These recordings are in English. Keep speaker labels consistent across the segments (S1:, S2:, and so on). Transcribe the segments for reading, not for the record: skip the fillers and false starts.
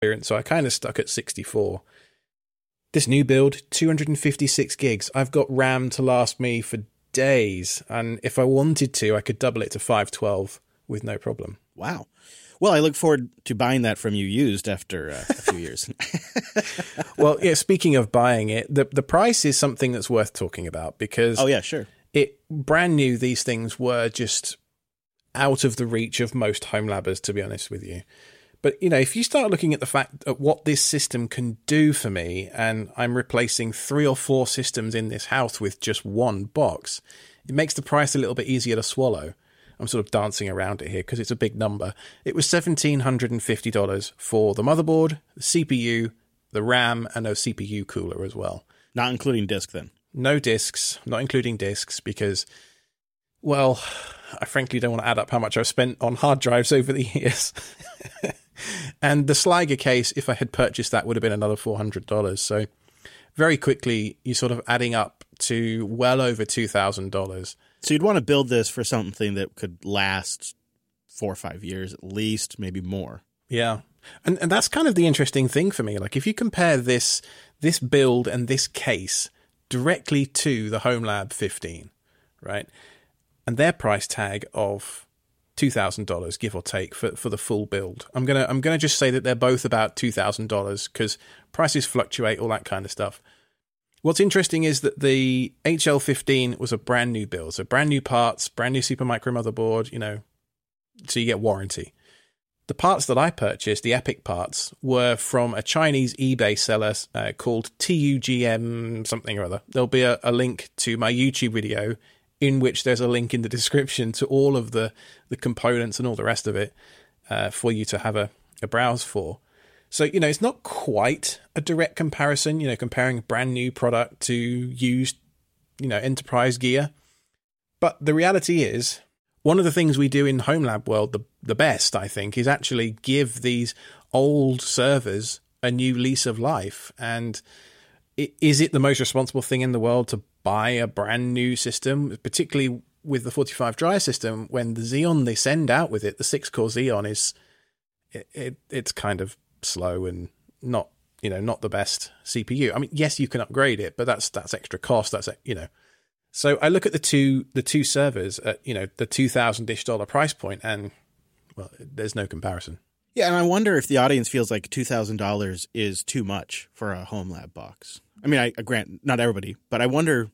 S1: clearance, so I kind of stuck at 64. This new build, 256 gigs. I've got RAM to last me for days, and if I wanted to, I could double it to 512 with no problem.
S2: Wow. Well, I look forward to buying that from you used after a few years.
S1: Well, yeah, speaking of buying it, the price is something that's worth talking about because
S2: oh, yeah, sure.
S1: Brand new, these things were just out of the reach of most home labbers, to be honest with you. But, if you start looking at the fact of what this system can do for me, and I'm replacing 3 or 4 systems in this house with just one box, it makes the price a little bit easier to swallow. I'm sort of dancing around it here because it's a big number. It was $1,750 for the motherboard, the CPU, the RAM, and a CPU cooler as well.
S2: Not including disk, then?
S1: No discs, not including discs, because, well, I frankly don't want to add up how much I've spent on hard drives over the years. And the Sliger case, if I had purchased that, would have been another $400. So very quickly, you're sort of adding up to well over $2,000.
S2: So you'd want to build this for something that could last 4 or 5 years at least, maybe more.
S1: Yeah. And that's kind of the interesting thing for me. Like, if you compare this build and this case directly to the HomeLab 15, right? And their price tag of $2,000, give or take, for the full build. I'm gonna just say that they're both about $2,000 because prices fluctuate, all that kind of stuff. What's interesting is that the HL15 was a brand new build, so brand new parts, brand new Supermicro motherboard, so you get warranty. The parts that I purchased, the Epic parts, were from a Chinese eBay seller called TUGM something or other. There'll be a link to my YouTube video in which there's a link in the description to all of the components and all the rest of it for you to have a browse for. So, it's not quite a direct comparison, comparing a brand new product to used, enterprise gear. But the reality is, one of the things we do in HomeLab world, the best, I think, is actually give these old servers a new lease of life. And is it the most responsible thing in the world to buy a brand new system, particularly with the 45 drive system, when the Xeon they send out with it, the 6-core Xeon, it's kind of slow and not the best CPU. I mean, yes, you can upgrade it, but that's extra cost. So I look at the two servers at the $2,000-ish price point, and well, there's no comparison.
S2: Yeah, and I wonder if the audience feels like $2,000 is too much for a HomeLab box. I mean, I grant not everybody, but I wonder,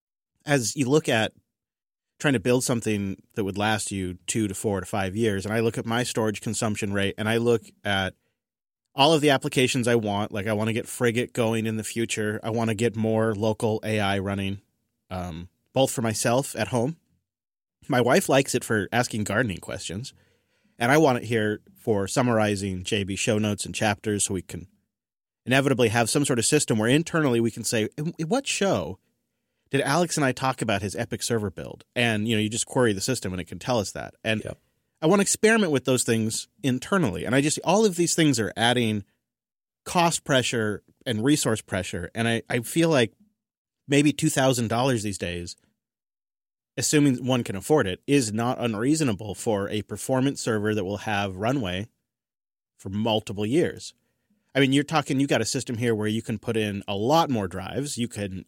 S2: as you look at trying to build something that would last you 2 to 4 to 5 years, and I look at my storage consumption rate, and I look at all of the applications I want, like I want to get Frigate going in the future. I want to get more local AI running, both for myself at home. My wife likes it for asking gardening questions, and I want it here for summarizing JB show notes and chapters so we can inevitably have some sort of system where internally we can say, in what show did Alex and I talk about his Epic server build? And, you just query the system and it can tell us that. And
S1: yep.
S2: I want to experiment with those things internally. And all of these things are adding cost pressure and resource pressure. And I feel like maybe $2,000 these days, assuming one can afford it, is not unreasonable for a performance server that will have runway for multiple years. I mean, you've got a system here where you can put in a lot more drives. You can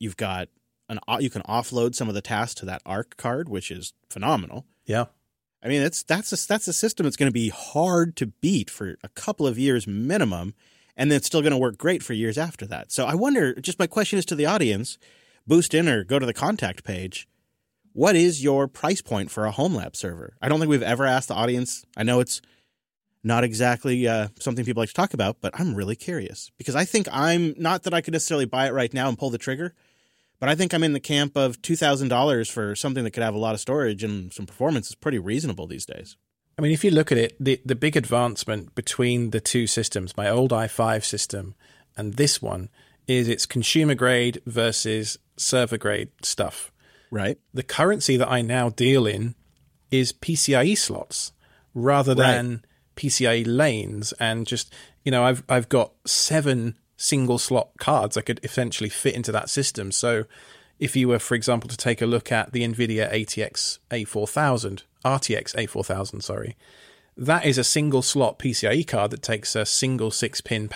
S2: offload some of the tasks to that ARC card, which is phenomenal.
S1: Yeah.
S2: I mean, that's a system that's going to be hard to beat for a couple of years minimum, and then it's still going to work great for years after that. So I wonder, just my question is to the audience, boost in or go to the contact page. What is your price point for a HomeLab server? I don't think we've ever asked the audience. I know it's not exactly something people like to talk about, but I'm really curious because I think not that I could necessarily buy it right now and pull the trigger, but I think I'm in the camp of $2,000 for something that could have a lot of storage and some performance is pretty reasonable these days.
S1: I mean, if you look at it, the big advancement between the two systems, my old i5 system and this one, is its consumer grade versus server grade stuff.
S2: Right.
S1: The currency that I now deal in is PCIe slots rather than PCIe lanes. And just, I've got 7 single slot cards I could essentially fit into that system. So if you were, for example, to take a look at the NVIDIA RTX A4000, sorry, that is a single slot PCIe card that takes a single 6-pin